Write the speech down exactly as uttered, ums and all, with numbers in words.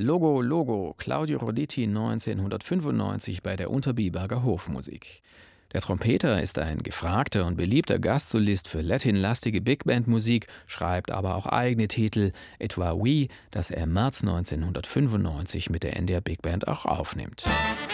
Logo Logo, Claudio Roditi neunzehnhundertfünfundneunzig bei der Unterbiberger Hofmusik. Der Trompeter ist ein gefragter und beliebter Gastsolist für Latin-lastige Big-Band-Musik, schreibt aber auch eigene Titel, etwa We, das er im März neunzehnhundertfünfundneunzig mit der N D R Big Band auch aufnimmt.